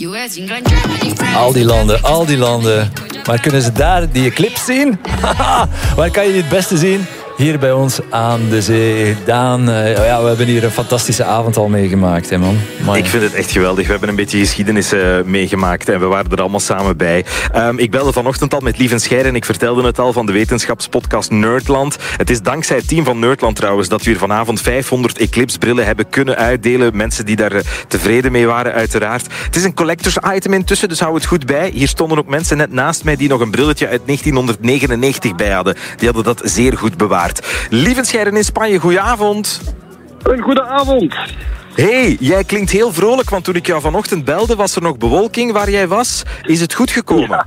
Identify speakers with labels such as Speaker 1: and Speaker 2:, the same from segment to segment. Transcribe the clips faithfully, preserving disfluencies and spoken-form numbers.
Speaker 1: Al die landen, al die landen. Maar kunnen ze daar die eclipse zien? Waar kan je die het beste zien? Hier bij ons aan de zee. Daan, uh, ja, we hebben hier een fantastische avond al meegemaakt, hè, man. Amai.
Speaker 2: Ik vind het echt geweldig. We hebben een beetje geschiedenis uh, meegemaakt en we waren er allemaal samen bij. Um, ik belde vanochtend al met Lieven Scheijer en ik vertelde het al van de wetenschapspodcast Nerdland. Het is dankzij het team van Nerdland trouwens dat we hier vanavond vijfhonderd eclipsebrillen hebben kunnen uitdelen. Mensen die daar uh, tevreden mee waren, uiteraard. Het is een collectors item intussen, dus hou het goed bij. Hier stonden ook mensen net naast mij die nog een brilletje uit negentien negenennegentig bij hadden. Die hadden dat zeer goed bewaard. Lieven Scheijer in Spanje, goedenavond.
Speaker 3: Een goede avond.
Speaker 2: Hey, jij klinkt heel vrolijk, want toen ik jou vanochtend belde was er nog bewolking waar jij was. Is het goed gekomen?
Speaker 3: Ja,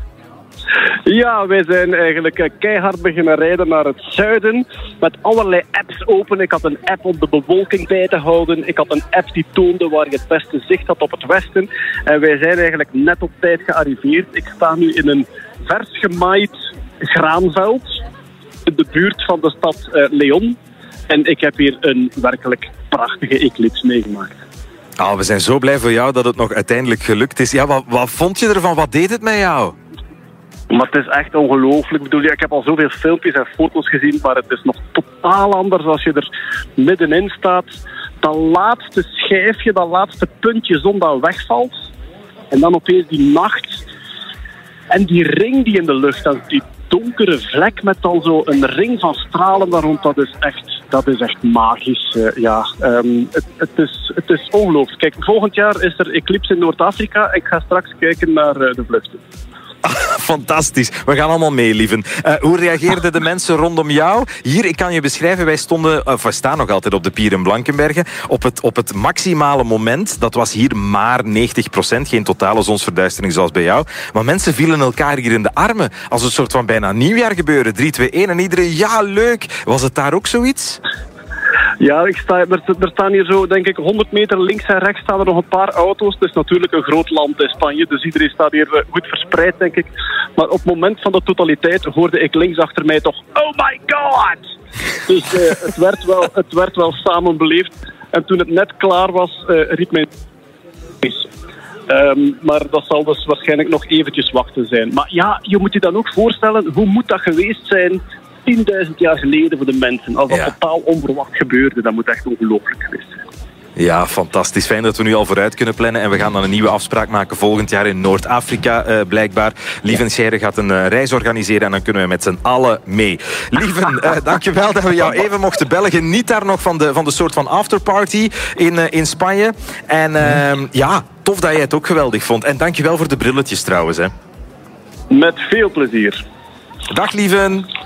Speaker 3: ja wij zijn eigenlijk keihard beginnen rijden naar het zuiden met allerlei apps open. Ik had een app om de bewolking bij te houden. Ik had een app die toonde waar je het beste zicht had op het westen. En wij zijn eigenlijk net op tijd gearriveerd. Ik sta nu in een vers gemaaid graanveld in de buurt van de stad uh, Leon. En ik heb hier een werkelijk prachtige eclipse meegemaakt.
Speaker 2: Oh, we zijn zo blij voor jou dat het nog uiteindelijk gelukt is. Ja, wat, wat vond je ervan? Wat deed het met jou?
Speaker 3: Maar het is echt ongelooflijk. Ik bedoel, ik heb al zoveel filmpjes en foto's gezien, maar het is nog totaal anders als je er middenin staat. Dat laatste schijfje, dat laatste puntje zon dat wegvalt. En dan opeens die nacht. En die ring die in de lucht hangt, die donkere vlek met dan zo een ring van stralen daar rond, dat is echt, dat is echt magisch. Uh, ja, um, het, het, is, het is ongelooflijk. Kijk, volgend jaar is er eclipse in Noord-Afrika. Ik ga straks kijken naar uh, de vluchten.
Speaker 2: Fantastisch. We gaan allemaal mee, Lieven. Uh, hoe reageerden de mensen rondom jou? Hier, ik kan je beschrijven, wij stonden, of we staan nog altijd op de pier in Blankenberge, op het, op het maximale moment. Dat was hier maar negentig procent, geen totale zonsverduistering zoals bij jou. Maar mensen vielen elkaar hier in de armen, als een soort van bijna nieuwjaar gebeuren. drie, twee, één en iedereen, ja, leuk. Was het daar ook zoiets?
Speaker 3: Ja, ik sta, er, er staan hier zo, denk ik, honderd meter links en rechts staan er nog een paar auto's. Het is natuurlijk een groot land in Spanje, dus iedereen staat hier goed verspreid, denk ik. Maar op het moment van de totaliteit hoorde ik links achter mij toch, oh my god! Dus uh, het, werd wel, het werd wel samen beleefd. En toen het net klaar was, uh, riep mij... Um, maar dat zal dus waarschijnlijk nog eventjes wachten zijn. Maar ja, je moet je dan ook voorstellen, hoe moet dat geweest zijn tienduizend jaar geleden voor de mensen? Als dat ja. totaal onverwacht gebeurde, dat moet echt ongelooflijk geweest zijn.
Speaker 2: Ja, fantastisch. Fijn dat we nu al vooruit kunnen plannen. En we gaan dan een nieuwe afspraak maken volgend jaar in Noord-Afrika, uh, blijkbaar. Lieven Scheijer gaat een uh, reis organiseren en dan kunnen we met z'n allen mee. Lieven, uh, dankjewel dat we jou even mochten bellen. Geniet daar nog van de, van de soort van afterparty in, uh, in Spanje. En uh, ja, tof dat jij het ook geweldig vond. En dankjewel voor de brilletjes trouwens. Hè.
Speaker 3: Met veel plezier.
Speaker 2: Dag, Lieven.